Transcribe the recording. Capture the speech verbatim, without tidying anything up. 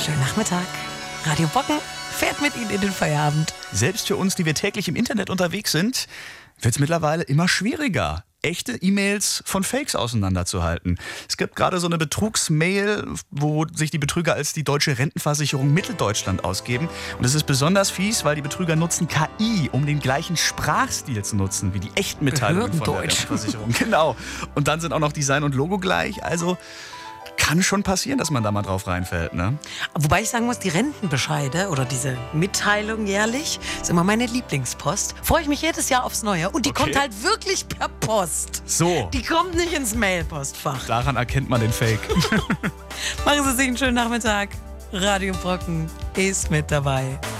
Schönen Nachmittag. Radio Brocken fährt mit Ihnen in den Feierabend. Selbst für uns, die wir täglich im Internet unterwegs sind, wird es mittlerweile immer schwieriger, echte E-Mails von Fakes auseinanderzuhalten. Es gibt gerade so eine Betrugsmail, wo sich die Betrüger als die Deutsche Rentenversicherung Mitteldeutschland ausgeben. Und es ist besonders fies, weil die Betrüger nutzen K I, um den gleichen Sprachstil zu nutzen wie die echten Mitteilungen von der Rentenversicherung. Genau. Und dann sind auch noch Design und Logo gleich. Also kann schon passieren, dass man da mal drauf reinfällt, ne? Wobei ich sagen muss, die Rentenbescheide oder diese Mitteilung jährlich ist immer meine Lieblingspost. Freue ich mich jedes Jahr aufs Neue. Und die Okay. kommt halt wirklich per Post. So, Die kommt nicht ins Mailpostfach. daran erkennt man den Fake. Machen Sie sich einen schönen Nachmittag. Radio Brocken ist mit dabei.